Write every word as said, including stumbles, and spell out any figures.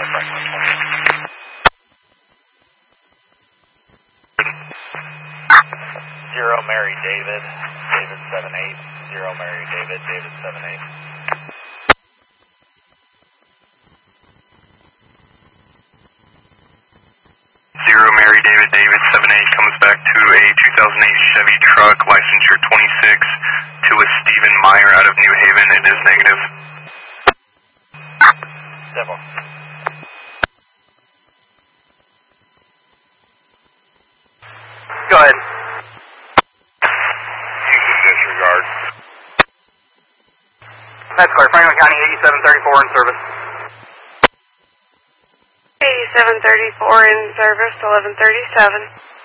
Franklin twenty-eight. Zero Mary David, David seven eight. Zero Mary David, David seven eight. Zero Mary David, David seven eight comes back to a two thousand eight Chevy truck, licensure twenty-six, to a Stephen Meyer out of New Haven. It is negative. Devil. Go ahead. Disregard. That's clear. Franklin County eighty-seven thirty-four in service. eighty-seven thirty-four in service, eleven thirty-seven.